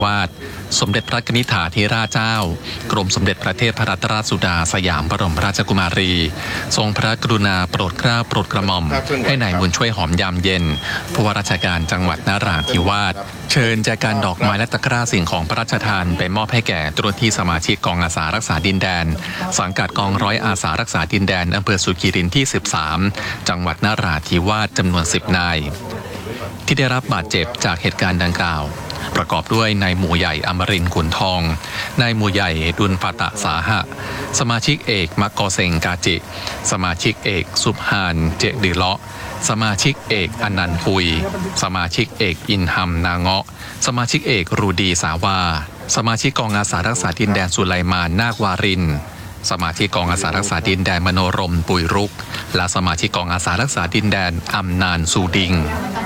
วาดสมเด็จพระนิธิถาธิราชเจ้ากรมสมเด็จพระเทพรัตนราชสุดาสยามบรมราชกุมารีทรงพระกรุณาโปรดเกล้าโปรดกระหม่อมให้นายบุญช่วยหอมยามเย็นผู้ว่าราชการจังหวัดนราธิวาสเชิญแจกันดอกไม้และตะกร้าสิ่งของพระราชทานไปมอบให้แก่ตัวที่สมาชิกกองอาสารักษาดินแดนสังกัดกองร้อยอาสารักษาดินแดนอำเภอสุขีรินที่13จังหวัดนราธิวาสจำนวน10 นายที่ได้รับบาดเจ็บจากเหตุการณ์ดังกล่าวประกอบด้วยนายหมู่ใหญ่อมรินทร์ขุนทองนายหมู่ใหญ่ดุลฟาตะสาหะสมาชิกเอกมักกอเซงกาจิสมาชิกเอกสุบฮานเจดือเลาะสมาชิกเอกอนันต์ปุยสมาชิกเอกอินฮัมนาเงาะสมาชิกเอกรูดีสาวาสมาชิกกองอาสารักษาดินแดนสุไลมานนาควารินสมาชิกกองอาสารักษาดินแดนมโนรมปุยรุกและสมาชิกกองอาสารักษาดินแดนอำนานสูดิง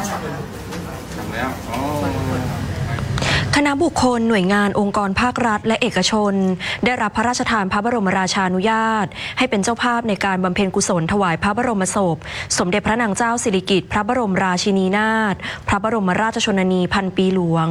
คณะบุคคลหน่วยงานองค์กรภาครัฐและเอกชนได้รับพระราชทานพระบรมราชานุญาตให้เป็นเจ้าภาพในการบำเพ็ญกุศลถวายพระบรมศพสมเด็จพระนางเจ้าสิริกิติ์พระบรมราชินีนาถพระบรมราชชนนีพันปีหลวง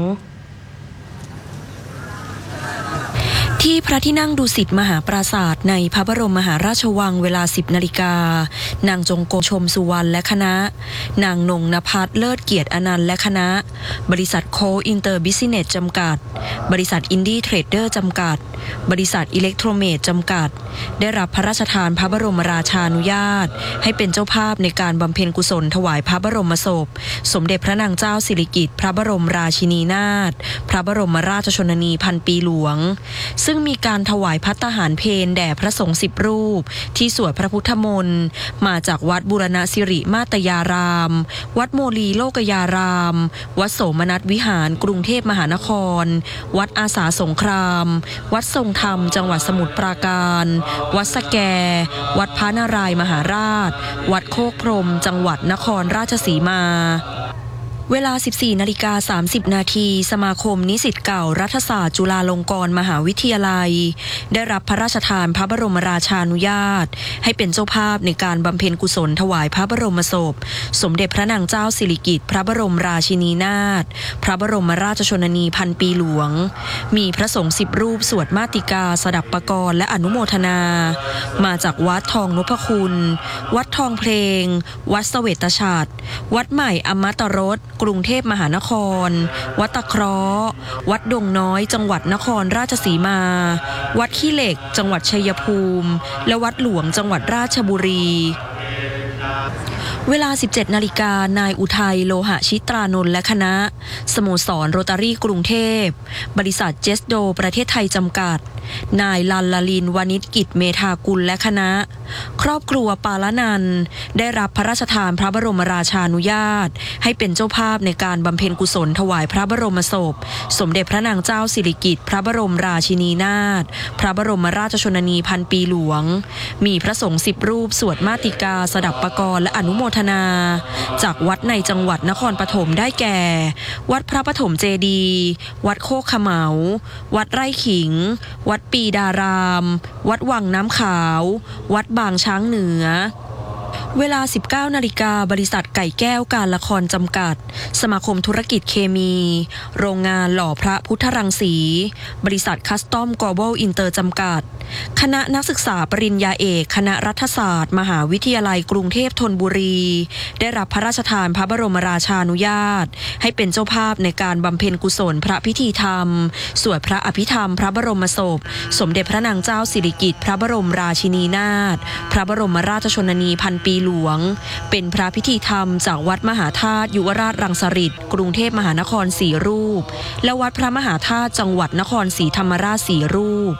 ที่พระที่นั่งดุสิตมหาปราสาทในพระบรมมหาราชวังเวลา 10 นาฬิกานางจงกรมชมสุวรรณและคณะนางนงนภัสเลิศเกียรติอนันต์และคณะบริษัทโคอินเตอร์บิสเนสจำกัดบริษัทอินดี้เทรดเดอร์จำกัดบริษัทอิเล็กโทรเมดจำกัดได้รับพระราชทานพระบรมราชานุญาตให้เป็นเจ้าภาพในการบำเพ็ญกุศลถวายพระบรมศพสมเด็จพระนางเจ้าสิริกิติ์พระบรมราชินีนาถพระบรมราชชนนีพันปีหลวงซึ่งมีการถวายภัตตาหารเพลแด่พระสงฆ์10 รูปที่สวดพระพุทธมนต์มาจากวัดบูรณสิริมาตยารามวัดโมลีโลกยารามวัดโสมนัสวิหารกรุงเทพมหานครวัดอาสาสงครามวัดทรงธรรมจังหวัดสมุทรปราการวัดสแกวัดพระนารายมหาราชวัดโคกพรหมจังหวัดนครราชสีมาเวลา 14:30 นาทีสมาคมนิสิตเก่ารัฐศาสตร์จุฬาลงกรณ์มหาวิทยาลัยได้รับพระราชทานพระบรมราชานุญาตให้เป็นเจ้าภาพในการบำเพ็ญกุศลถวายพระบรมศพสมเด็จพระนางเจ้าสิริกิติ์พระบรมราชินีนาถพระบรมราชชนนีพันปีหลวงมีพระสงฆ์10 รูปสวดมาติกาสดับปกรณ์และอนุโมทนามาจากวัดทองนพคุณวัดทองเพลงวัดเสวตฉัตรวัดใหม่อมตรสกรุงเทพมหานครวัดตะเคราะห์วัดดงน้อยจังหวัดนครราชสีมาวัดขี้เหล็กจังหวัดชัยภูมิและวัดหลวงจังหวัดราชบุรีเวลา 17 นาฬิกานายอุทัยโลหะชิตรานนท์และคณะสโมสรโรตารี่กรุงเทพบริษัทเจสโดประเทศไทยจำกัดนายลัลลลินวานิชกิจเมธากุลและคณะครอบครัวปาละนันท์ได้รับพระราชทานพระบรมราชานุญาตให้เป็นเจ้าภาพในการบำเพ็ญกุศลถวายพระบรมศพสมเด็จพระนางเจ้าสิริกิติ์พระบรมราชินีนาถพระบรมราชชนนีพันปีหลวงมีพระสงฆ์10 รูปสวดมาติกาสดับปกรณ์และอนุโมทนาจากวัดในจังหวัดนครปฐมได้แก่วัดพระปฐมเจดีย์วัดโคกขมาววัดไร่ขิงวัดปีดารามวัดวังน้ำขาววัดบางช้างเหนือเวลา 19 นาฬิกาบริษัทไก่แก้วการละครจำกัดสมาคมธุรกิจเคมีโรงงานหล่อพระพุทธรังสีบริษัทคัสตอมกลอบัลอินเตอร์จำกัดคณะนักศึกษาปริญญาเอกคณะรัฐศาสตร์มหาวิทยาลัยกรุงเทพธนบุรีได้รับพระราชทานพระบรมราชานุญาตให้เป็นเจ้าภาพในการบำเพ็ญกุศลพระพิธีธรรมสวดพระอภิธรรมพระบรมศพสมเด็จพระนางเจ้าสิริกิติ์พระบรมราชินีนาถพระบรมราชชนนีพันปีหลวงเป็นพระพิธีธรรมจากวัดมหาธาตุยุวราชรังสฤษฎ์กรุงเทพมหานคร4 รูปและวัดพระมหาธาตุจังหวัดนครศรีธรรมราช4 รูป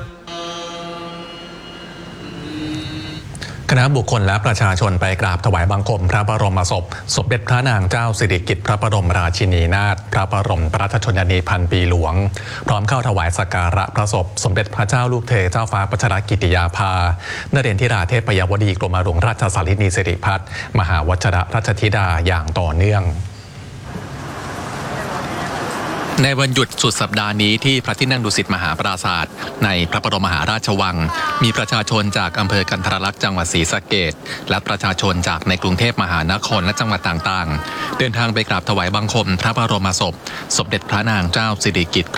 คณะบุคคลและประชาชนไปกราบถวายบังคมพระบรมศพสมเด็จพระนางเจ้าสิริกิติ์พระบรมราชินีนาถพระบรมราชชนนีพันปีหลวงพร้อมเข้าถวายสักการะพระศพสมเด็จพระเจ้าลูกเธอเจ้าฟ้าพัชรกิติยาภานเรนทิราเทพยวดีกรมหลวงราชสารินีสิริพัฒน์มหาวชรราชธิดาอย่างต่อเนื่องในวันหยุดสุดสัปดาห์นี้ที่พระที่นั่งดุสิตมหาปราสาทในพระบรมมหาราชวังมีประชาชนจากอำเภอกันทรลักษณ์จังหวัดศรีสะเกษและประชาชนจากในกรุงเทพมหานครและจังหวัดต่างๆเดินทางไปกราบถวายบังคมพระบรมศพสมเด็จพระนางเจ้าสิริกิติ์